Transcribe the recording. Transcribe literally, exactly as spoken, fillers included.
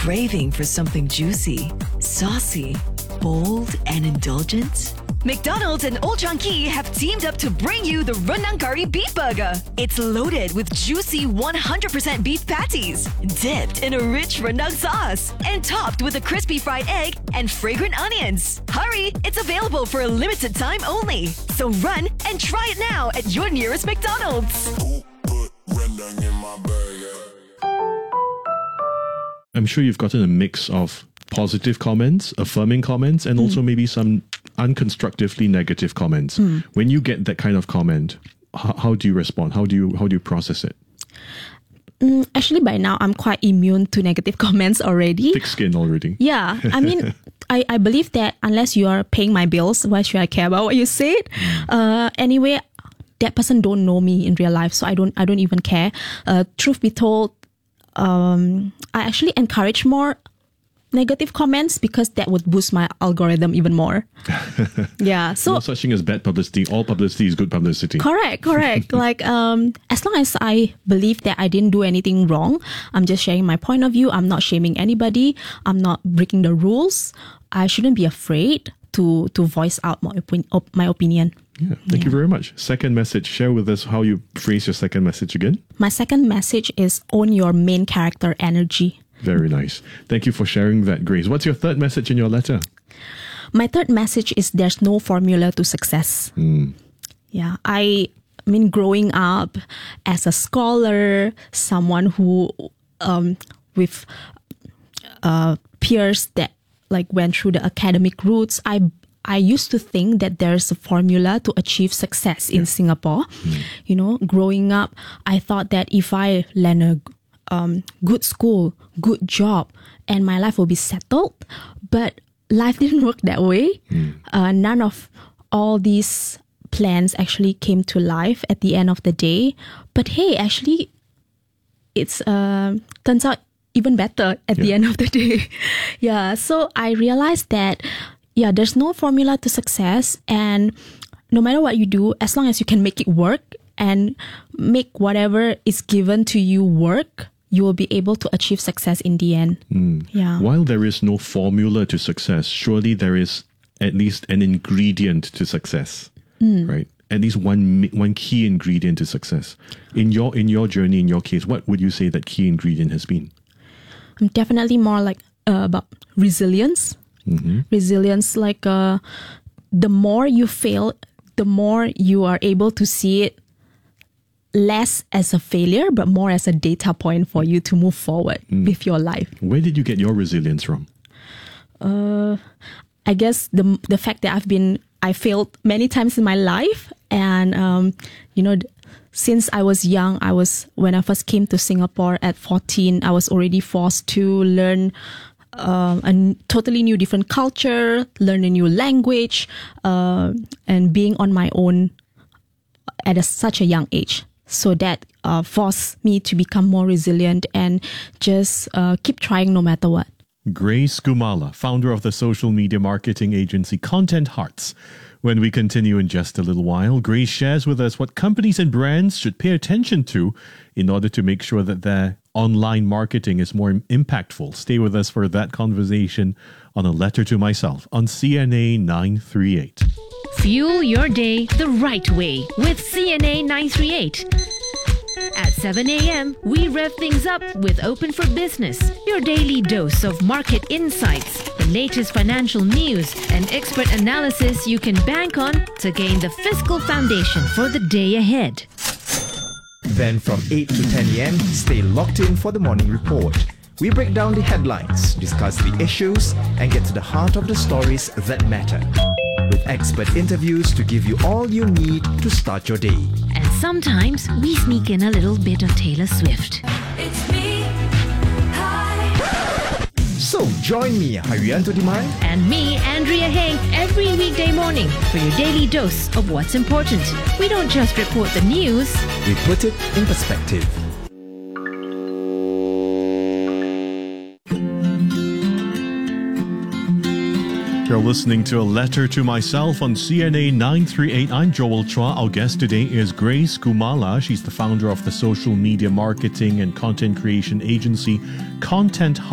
craving for something juicy, saucy, bold, and indulgent? McDonald's and Old Chang Kee have teamed up to bring you the Rendang Curry Beef Burger. It's loaded with juicy one hundred percent beef patties, dipped in a rich rendang sauce, and topped with a crispy fried egg and fragrant onions. Hurry, it's available for a limited time only. So run and try it now at your nearest McDonald's. Put rendang in my burger. I'm sure you've gotten a mix of positive comments, affirming comments, and also maybe some unconstructively negative comments. Mm. When you get that kind of comment, how, how do you respond? How do you how do you process it? Mm, actually, by now, I'm quite immune to negative comments already. Thick skin already. Yeah. I mean, I, I believe that unless you are paying my bills, why should I care about what you said? Mm. Uh, anyway, that person don't know me in real life, so I don't I don't even care. Uh, truth be told, um, I actually encourage more negative comments because that would boost my algorithm even more. Yeah. So no such thing as bad publicity. All publicity is good publicity. Correct, correct. Like um, as long as I believe that I didn't do anything wrong, I'm just sharing my point of view. I'm not shaming anybody. I'm not breaking the rules. I shouldn't be afraid to to voice out my, opin- op- my opinion. Yeah, thank yeah. you very much. Second message, share with us how you phrase your second message again. My second message is own your main character energy. Very nice. Thank you for sharing that, Grace. What's your third message in your letter? My third message is there's no formula to success. Mm. Yeah, I, I mean, growing up as a scholar, someone who um, with uh, peers that like went through the academic routes, I I used to think that there's a formula to achieve success in yeah. Singapore. Mm. You know, growing up, I thought that if I land a um, good school, good job, and my life will be settled. But life didn't work that way. Mm. Uh, none of all these plans actually came to life at the end of the day. But hey, actually, it's uh, turns out even better at yeah. the end of the day. Yeah, so I realized that yeah, there's no formula to success, and no matter what you do, as long as you can make it work and make whatever is given to you work, you will be able to achieve success in the end. Mm. Yeah. While there is no formula to success, surely there is at least an ingredient to success, mm. right? At least one one key ingredient to success. In your in your journey, in your case, what would you say that key ingredient has been? Um, definitely more like uh, about resilience. Mm-hmm. Resilience, like uh, the more you fail, the more you are able to see it less as a failure, but more as a data point for you to move forward mm. with your life. Where did you get your resilience from? Uh, I guess the the fact that I've been, I failed many times in my life. And, um, you know, since I was young, I was, when I first came to Singapore at fourteen, I was already forced to learn Uh, a n- totally new different culture, learn a new language, uh, and being on my own at a, such a young age. So that uh, forced me to become more resilient and just uh, keep trying no matter what. Grace Gumala, founder of the social media marketing agency Content Hearts. When we continue in just a little while, Grace shares with us what companies and brands should pay attention to in order to make sure that their online marketing is more impactful. Stay with us for that conversation on A Letter to Myself on C N A nine three eight. Fuel your day the right way with C N A nine three eight. At seven a.m., we rev things up with Open for Business, your daily dose of market insights, the latest financial news, and expert analysis you can bank on to gain the fiscal foundation for the day ahead. Then from eight to ten a.m., stay locked in for the morning report. We break down the headlines, discuss the issues, and get to the heart of the stories that matter. With expert interviews to give you all you need to start your day. And sometimes we sneak in a little bit of Taylor Swift. It's me. Hi. So join me, Haryanto Diman, and me, Andrea Heng, every weekday morning for your daily dose of what's important. We don't just report the news, we put it in perspective. You're listening to A Letter to Myself on C N A nine three eight. I'm Joel Chua. Our guest today is Grace Gumala. She's the founder of the social media marketing and content creation agency Content